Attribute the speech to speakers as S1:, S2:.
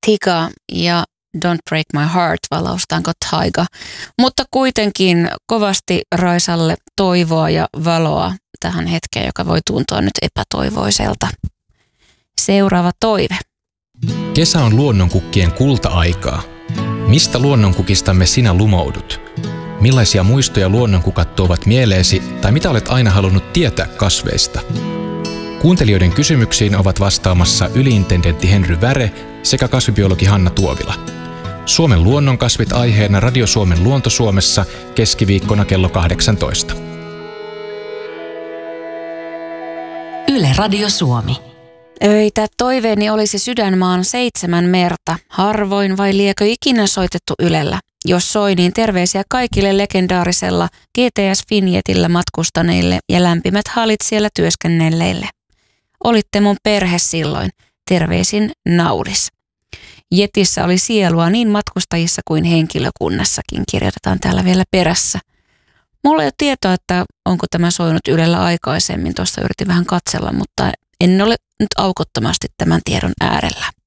S1: Tiga ja Don't Break My Heart, vai lausutaanko Taiga. Mutta kuitenkin kovasti Raisalle toivoa ja valoa tähän hetkeen, joka voi tuntua nyt epätoivoiselta. Seuraava toive.
S2: Kesä on luonnonkukkien kulta-aikaa. Mistä luonnonkukistamme sinä lumoudut? Millaisia muistoja luonnonkukat tuovat mieleesi tai mitä olet aina halunnut tietää kasveista? Kuuntelijoiden kysymyksiin ovat vastaamassa yliintendentti Henry Väre sekä kasvibiologi Hanna Tuovila. Suomen luonnonkasvit aiheena Radio Suomen Luonto-Suomessa keskiviikkona kello 18.
S3: Yle Radio Suomi.
S1: Öitä toiveeni olisi Sydänmaan 7 merta. Harvoin vai liekö ikinä soitettu Ylellä? Jos soi, niin terveisiä kaikille legendaarisella GTS-Finjetillä matkustaneille ja lämpimät halit siellä työskennelleille. Olitte mun perhe silloin. Terveisin Nauris. Jetissä oli sielua niin matkustajissa kuin henkilökunnassakin, kirjoitetaan täällä vielä perässä. Mulla ei ole tietoa, että onko tämä soinut Ylellä aikaisemmin. Tuosta yritin vähän katsella, mutta en ole nyt aukottomasti tämän tiedon äärellä.